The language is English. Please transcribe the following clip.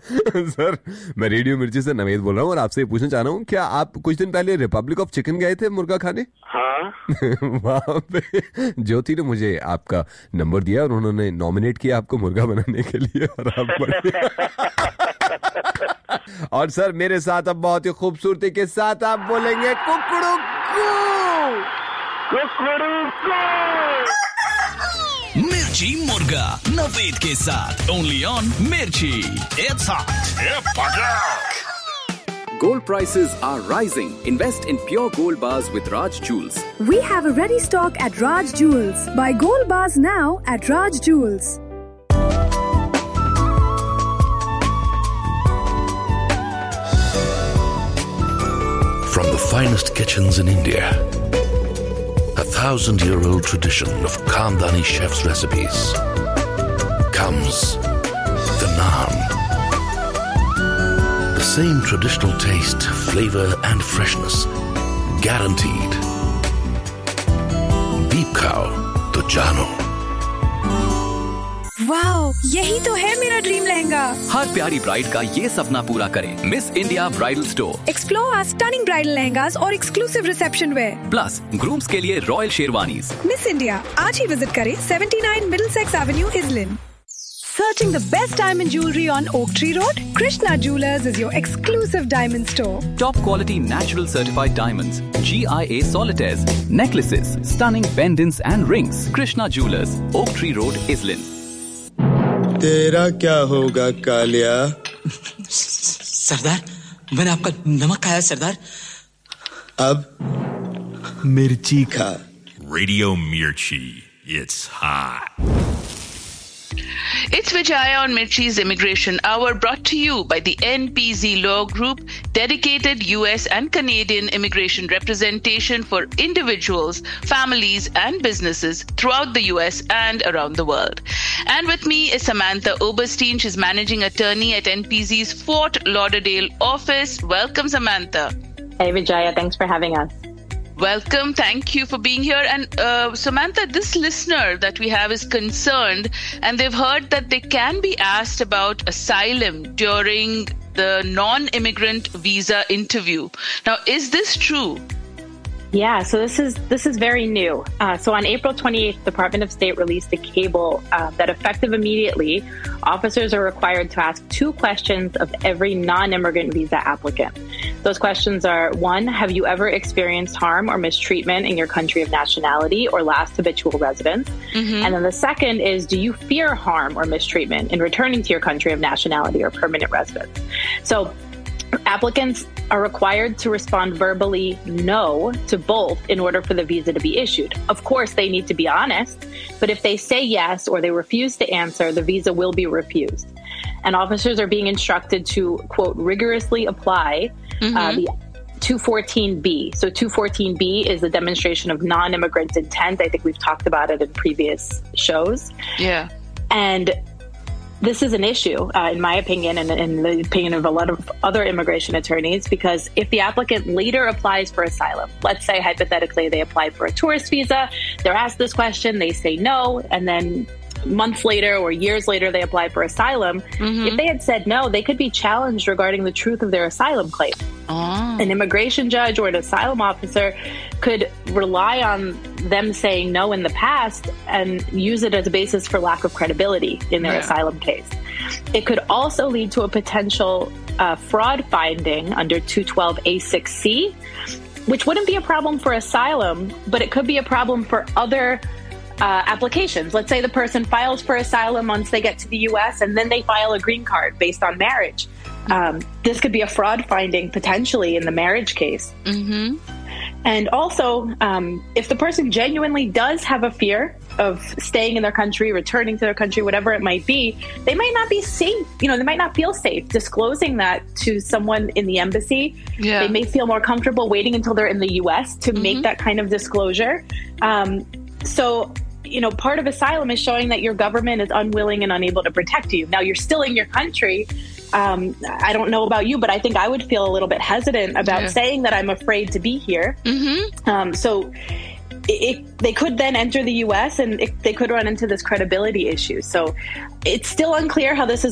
Sir, मैं radio मिर्ची से नवेद बोल रहा हूँ और आपसे ये पूछना चाह रहा हूँ, क्या आप कुछ दिन पहले रिपब्लिक ऑफ चिकन गए थे मुर्गा खाने? हाँ। वहाँ पे ज्योति ने मुझे आपका नंबर दिया और उन्होंने नॉमिनेट किया आपको मुर्गा बनाने के लिए और आप और सर मेरे साथ अब बहुत ही खूबसूरती के साथ आप बोलेंगे कुकड़ुकू। मिर्ची मुर्गा नवेद के साथ ओनली ऑन मिर्ची। It's hot. Gold prices are rising. Invest in pure gold bars with Raj Jewels. We have a ready stock at Raj Jewels. Buy gold bars now at Raj Jewels. From the finest kitchens in India, a 1,000-year-old tradition of Khandani chefs' recipes, comes the naan. The same traditional taste, flavor and freshness, guaranteed. Deep Cow to Jano. Wow, यही तो है मेरा dream lehenga. हर प्यारी bride का ये सपना पूरा करें miss India bridal store. Explore our stunning bridal lehengas और exclusive reception where plus grooms के लिए रॉयल शेरवानीज। मिस इंडिया, आज ही विजिट करें 79 Middlesex Avenue, Islin. Searching the best diamond jewelry on Oak Tree Road? Krishna Jewelers is your exclusive diamond store. Top quality natural certified diamonds, GIA solitaires, necklaces, stunning pendants and rings. Krishna Jewelers, Oak Tree Road, Islin. तेरा क्या होगा कालिया? सरदार, मैंने आपका नमक खाया सरदार। अब मिर्ची खा। Radio Mirchi, it's hot. It's Vijaya on Mirchi's Immigration Hour, brought to you by the NPZ Law Group, dedicated US and Canadian immigration representation for individuals, families, and businesses throughout the US and around the world. And with me is Samantha Oberstein. She's managing attorney at NPZ's Fort Lauderdale office. Welcome, Samantha. Hey, Vijaya. Thanks for having us. Welcome. Thank you for being here. And Samantha, this listener that we have is concerned, and they've heard that they can be asked about asylum during the non-immigrant visa interview. Now, is this true? Yeah, so this is very new. So on April 28th, the Department of State released a cable that effective immediately, officers are required to ask 2 questions of every non-immigrant visa applicant. Those questions are, 1, have you ever experienced harm or mistreatment in your country of nationality or last habitual residence? Mm-hmm. And then the second is, do you fear harm or mistreatment in returning to your country of nationality or permanent residence? So applicants are required to respond verbally no to both in order for the visa to be issued. Of course, they need to be honest, but if they say yes or they refuse to answer, the visa will be refused. And officers are being instructed to, quote, rigorously apply the 214B. So 214B is the demonstration of non-immigrant intent. I think we've talked about it in previous shows. Yeah. And this is an issue, in my opinion, and in the opinion of a lot of other immigration attorneys, because if the applicant later applies for asylum, let's say hypothetically they apply for a tourist visa, they're asked this question, they say no, and then months later or years later they apply for asylum, if they had said no, they could be challenged regarding the truth of their asylum claim. Oh. An immigration judge or an asylum officer could rely on them saying no in the past and use it as a basis for lack of credibility in their asylum case. It could also lead to a potential fraud finding under 212A6C, which wouldn't be a problem for asylum, but it could be a problem for other applications. Let's say the person files for asylum once they get to the U.S. and then they file a green card based on marriage. This could be a fraud finding potentially in the marriage case. Mm-hmm. And also, if the person genuinely does have a fear of staying in their country, returning to their country, whatever it might be, they might not be safe. They might not feel safe disclosing that to someone in the embassy. Yeah. They may feel more comfortable waiting until they're in the U.S. to make that kind of disclosure. So, part of asylum is showing that your government is unwilling and unable to protect you. Now, you're still in your country. I don't know about you, but I think I would feel a little bit hesitant about saying that I'm afraid to be here. Mm-hmm. So they could then enter the U.S. and they could run into this credibility issue. So it's still unclear how this is